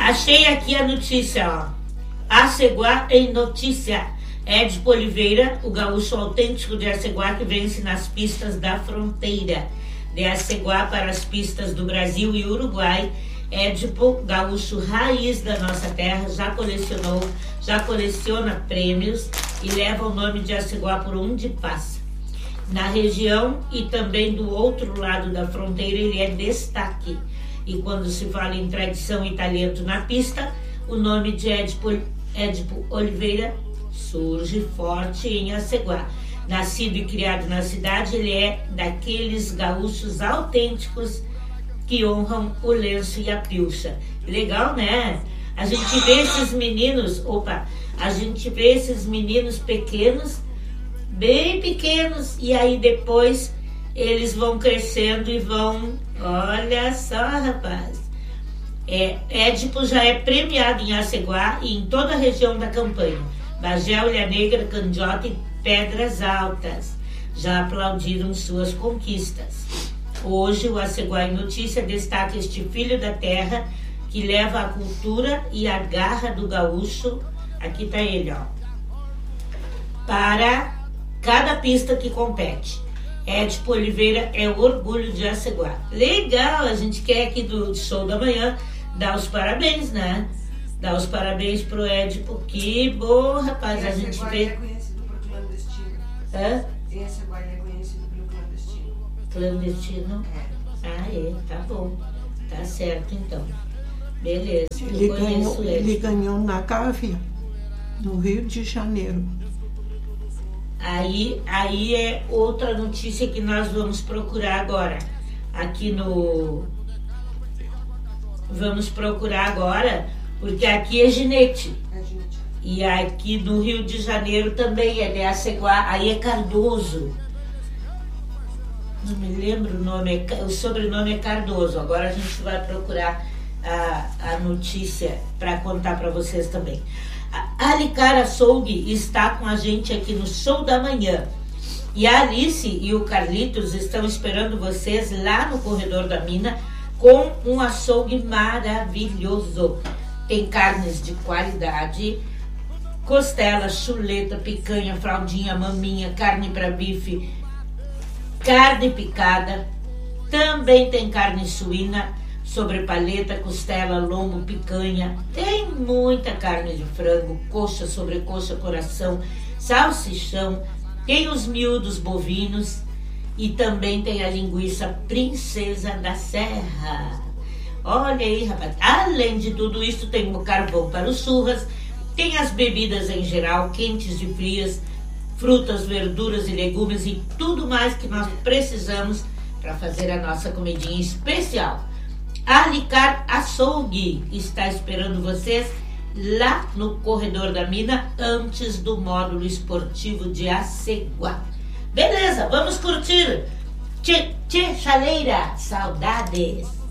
Achei aqui a notícia, ó. Aceguá em notícia. Edipo Oliveira, o gaúcho autêntico de Aceguá que vence nas pistas da fronteira. De Aceguá para as pistas do Brasil e Uruguai, Edipo, gaúcho raiz da nossa terra, já coleciona prêmios e leva o nome de Aceguá por onde passa. Na região e também do outro lado da fronteira ele é destaque. E quando se fala em tradição e talento na pista, o nome de Edipo Oliveira surge forte em Aceguá. Nascido e criado na cidade, ele é daqueles gaúchos autênticos que honram o lenço e a pilcha. Legal, né? A gente vê esses meninos pequenos, bem pequenos, e aí depois eles vão crescendo e vão... Olha só, rapaz. Edipo já é premiado em Aceguá e em toda a região da campanha. Bagé, Ilha Negra, Candiota e Pedras Altas já aplaudiram suas conquistas. Hoje, o Aceguá em Notícia destaca este filho da terra que leva a cultura e a garra do gaúcho, aqui tá ele, ó, para cada pista que compete. Edipo Oliveira é o orgulho de Aceguá. Legal, a gente quer aqui do Show da Manhã dar os parabéns, né? Dar os parabéns pro Edipo, que bom, rapaz, a gente vê... é conhecido por clandestino. Hã? Esse agora é conhecido pelo clandestino. Clandestino? Tá bom. Tá certo, então. Beleza, Ele ganhou na Gávea, no Rio de Janeiro. Aí é outra notícia que nós vamos procurar agora. Vamos procurar agora, porque aqui é ginete. E aqui no Rio de Janeiro também é de Aceguá, aí é Cardoso. Não me lembro o nome, o sobrenome é Cardoso. Agora a gente vai procurar a notícia para contar para vocês também. A Alicar Açougue está com a gente aqui no Show da Manhã. E a Alice e o Carlitos estão esperando vocês lá no corredor da mina com um açougue maravilhoso. Tem carnes de qualidade, costela, chuleta, picanha, fraldinha, maminha, carne para bife, carne picada. Também tem carne suína, sobrepaleta, costela, lombo, picanha. Tem muita carne de frango, coxa, sobrecoxa, coração, salsichão. Tem os miúdos bovinos e também tem a linguiça Princesa da Serra. Olha aí, rapaz. Além de tudo isso, tem o carvão para os churras, tem as bebidas em geral, quentes e frias, frutas, verduras e legumes e tudo mais que nós precisamos para fazer a nossa comidinha especial. A Alicar Açougue está esperando vocês lá no corredor da mina, antes do módulo esportivo de Aceguá. Beleza, vamos curtir. Tchê, chaleira, saudades.